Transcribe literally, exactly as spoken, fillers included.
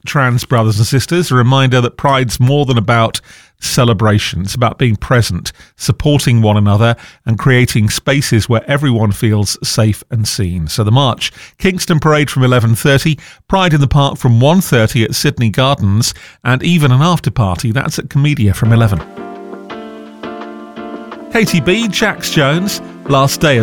trans brothers and sisters, a reminder that Pride's more than about celebration. It's about being present, supporting one another and creating spaces where everyone feels safe and seen. So the march, Kingston Parade from eleven thirty, Pride in the Park from one thirty at Sydney Gardens, and even an after party, that's at Comedia from eleven. K T B, Jax Jones, last day of